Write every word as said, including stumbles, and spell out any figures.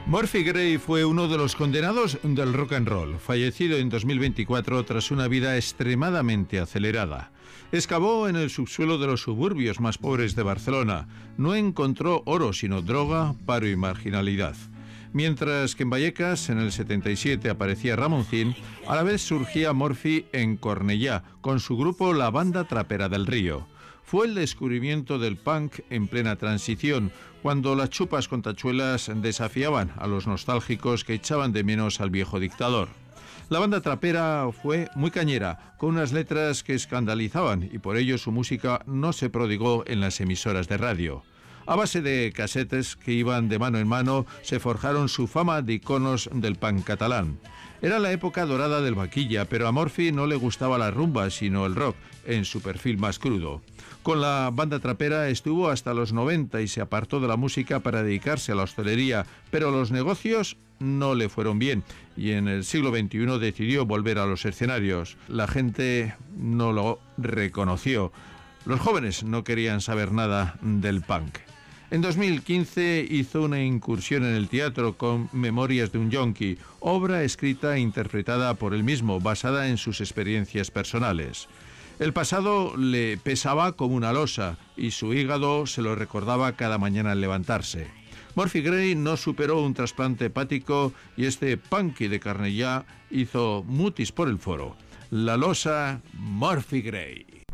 Murphy Gray fue uno de los condenados del rock and roll, fallecido en dos mil veinticuatro tras una vida extremadamente acelerada. Excavó en el subsuelo de los suburbios más pobres de Barcelona. No encontró oro, sino droga, paro y marginalidad. Mientras que en Vallecas, en el setenta y siete, aparecía Ramoncín, a la vez surgía Murphy en Cornellá, con su grupo La Banda Trapera del Río. Fue el descubrimiento del punk en plena transición, cuando las chupas con tachuelas desafiaban a los nostálgicos que echaban de menos al viejo dictador. La banda trapera fue muy cañera, con unas letras que escandalizaban, y por ello su música no se prodigó en las emisoras de radio. A base de casetes que iban de mano en mano, se forjaron su fama de iconos del punk catalán. Era la época dorada del vaquilla, pero a Murphy no le gustaba la rumba, sino el rock, en su perfil más crudo. Con la banda trapera estuvo hasta los noventa y se apartó de la música para dedicarse a la hostelería, pero los negocios no le fueron bien y en el siglo veintiuno decidió volver a los escenarios. La gente no lo reconoció. Los jóvenes no querían saber nada del punk. En dos mil quince hizo una incursión en el teatro con Memorias de un Yonki, obra escrita e interpretada por él mismo, basada en sus experiencias personales. El pasado le pesaba como una losa y su hígado se lo recordaba cada mañana al levantarse. Murphy Gray no superó un trasplante hepático y este punky de Cornellá hizo mutis por el foro. La losa Murphy Gray.